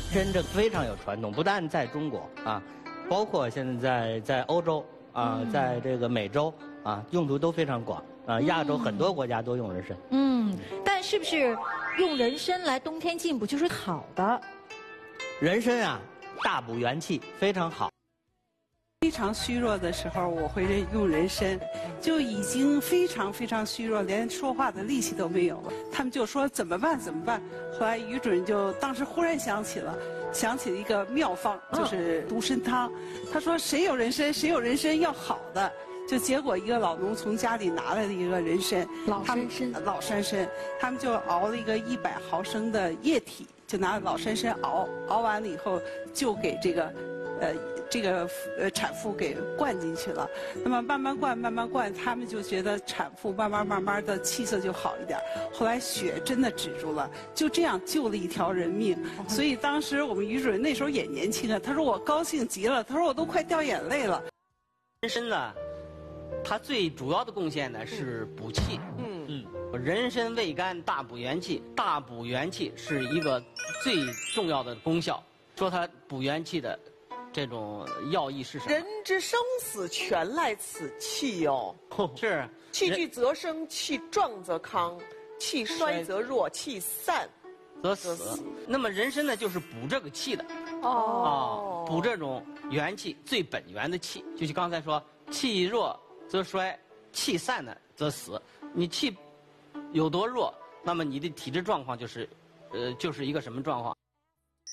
真正非常有传统，不但在中国啊，包括现在在欧洲啊，在这个美洲啊，用途都非常广啊。亚洲很多国家都用人参。 但是不是用人参来冬天进补就是好的？ 人参啊，大补元气，非常好。 非常虚弱的时候，我会用人参，就已经非常非常虚弱，连说话的力气都没有了。他们就说怎么办怎么办？后来于主任就当时忽然想起了一个妙方，就是独参汤。他说谁有人参，谁有人参要好的。就结果一个老农从家里拿来的一个人参，老山参，他们就熬了一个100毫升的液体，就拿老山参熬完了以后，就给这个产妇给灌进去了。那么慢慢灌，他们就觉得产妇慢慢的气色就好一点。后来血真的止住了，就这样救了一条人命。所以当时我们于主任那时候也年轻啊，他说我高兴极了，他说我都快掉眼泪了。 人参呢，它最主要的贡献呢是补气。人参味甘，大补元气。大补元气是一个最重要的功效。说它补元气的这种要义是什么？ 人之生死全赖此气哟。 是。 气聚则生，气壮则康，气衰则弱，气散则死。那么人参呢，就是补这个气的。补这种元气最本源的气。就是刚才说，气弱则衰，气散呢则死。你气有多弱，那么你的体质状况就是一个什么状况？